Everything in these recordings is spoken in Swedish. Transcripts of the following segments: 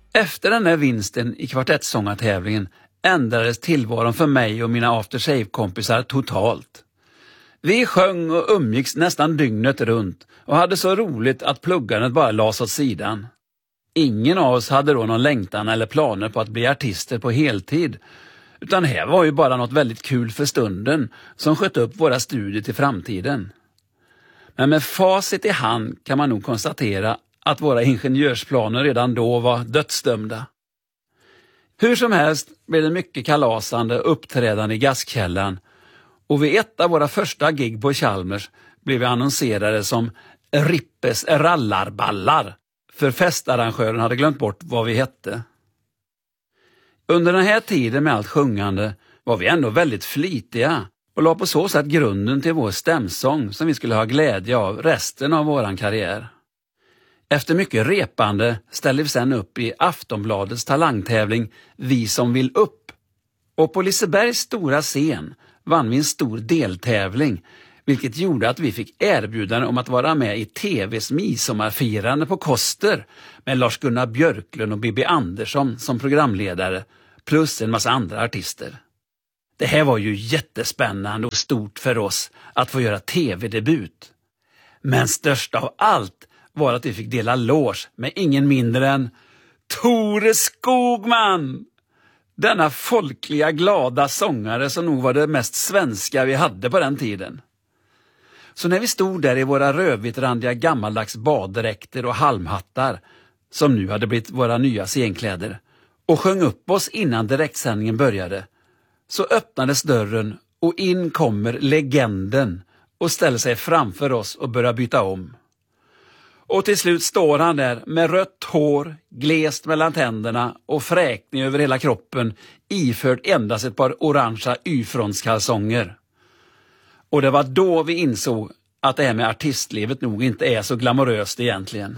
Efter den här vinsten i kvartettsångartävlingen ändrades tillvaron för mig och mina After Shave-kompisar totalt. Vi sjöng och umgicks nästan dygnet runt och hade så roligt att pluggandet bara lades åt sidan. Ingen av oss hade då någon längtan eller planer på att bli artister på heltid, utan här var ju bara något väldigt kul för stunden som sköt upp våra studier till framtiden. Men med facit i hand kan man nog konstatera att våra ingenjörsplaner redan då var dödsdömda. Hur som helst blev det mycket kalasande uppträdande i Gaskkällan, och vid ett av våra första gig på Chalmers blev vi annonserade som Rippes rallarballar, för festarrangören hade glömt bort vad vi hette. Under den här tiden med allt sjungande var vi ändå väldigt flitiga och la på så sätt grunden till vår stämsång som vi skulle ha glädje av resten av våran karriär. Efter mycket repande ställde vi sedan upp i Aftonbladets talangtävling Vi som vill upp. Och på Lisebergs stora scen vann vi en stor deltävling, vilket gjorde att vi fick erbjudande om att vara med i TV:s midsommarfirande på Koster med Lars-Gunnar Björklund och Bibi Andersson som programledare, plus en massa andra artister. Det här var ju jättespännande och stort för oss att få göra tv-debut. Men störst av allt var att vi fick dela loge med ingen mindre än Tore Skogman! Denna folkliga, glada sångare som nog var det mest svenska vi hade på den tiden. Så när vi stod där i våra rödvitrandiga gammaldags baddräkter och halmhattar, som nu hade blivit våra nya scenkläder, och sjöng upp oss innan direktsändningen började, så öppnades dörren och in kommer legenden och ställer sig framför oss och börjar byta om. Och till slut står han där med rött hår, glest mellan tänderna och fräkning över hela kroppen, iförd endast ett par orangea Y-frontskalsonger. Och det var då vi insåg att det här med artistlivet nog inte är så glamoröst egentligen.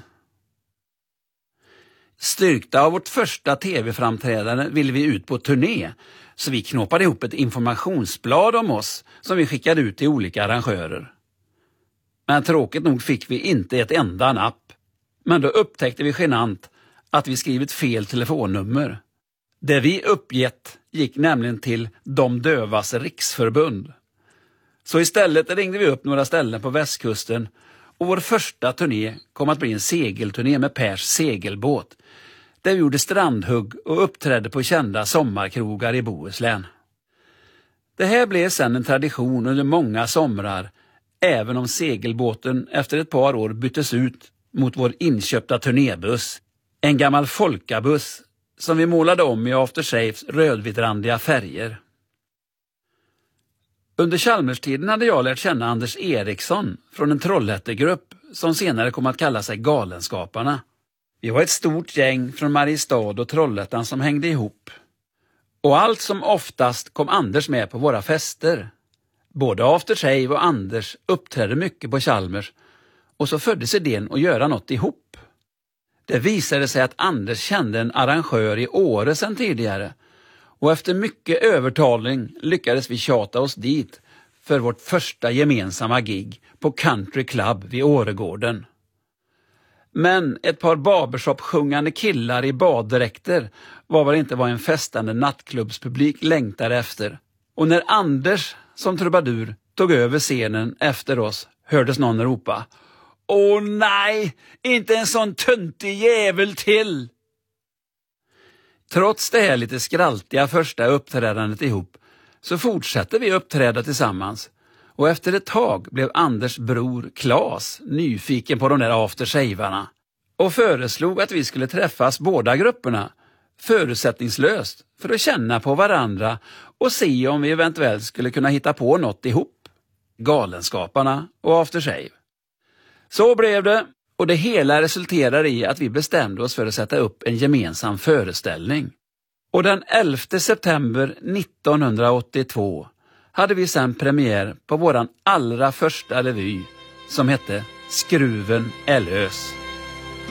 Styrkta av vårt första tv-framträdande ville vi ut på turné, så vi knåpade ihop ett informationsblad om oss som vi skickade ut till olika arrangörer. Men tråkigt nog fick vi inte ett enda napp. Men då upptäckte vi genant att vi skrivit fel telefonnummer. Det vi uppgett gick nämligen till De dövas riksförbund. Så istället ringde vi upp några ställen på västkusten, och vår första turné kom att bli en segelturné med Pers segelbåt, där vi gjorde strandhugg och uppträdde på kända sommarkrogar i Bohuslän. Det här blev sedan en tradition under många somrar, även om segelbåten efter ett par år byttes ut mot vår inköpta turnébuss, en gammal folkabuss som vi målade om i After Shaves rödvitrandiga färger. Under Chalmerstiden hade jag lärt känna Anders Eriksson från en Trollhättegrupp som senare kom att kalla sig Galenskaparna. Vi var ett stort gäng från Mariestad och Trollhättan som hängde ihop. Och allt som oftast kom Anders med på våra fester. Både After Shave och Anders uppträdde mycket på Chalmers, och så föddes idén att göra något ihop. Det visade sig att Anders kände en arrangör i Åre sedan tidigare, och efter mycket övertalning lyckades vi tjata oss dit för vårt första gemensamma gig på Country Club vid Åregården. Men ett par barbershop-sjungande killar i baddräkter var väl inte vad en festande nattklubbspublik längtade efter. Och när Anders som trubadur tog över scenen efter oss hördes någon ropa: "Åh nej, inte en sån töntig jävel till!" Trots det här lite skraltiga första uppträdandet ihop så fortsatte vi uppträda tillsammans, och efter ett tag blev Anders bror Claes nyfiken på de där aftershavarna och föreslog att vi skulle träffas båda grupperna förutsättningslöst för att känna på varandra och se om vi eventuellt skulle kunna hitta på något ihop. Galenskaparna och After Shave. Så blev det, och det hela resulterade i att vi bestämde oss för att sätta upp en gemensam föreställning. Och den 11 september 1982 hade vi sedan premiär på våran allra första revy som hette Skruven är lös.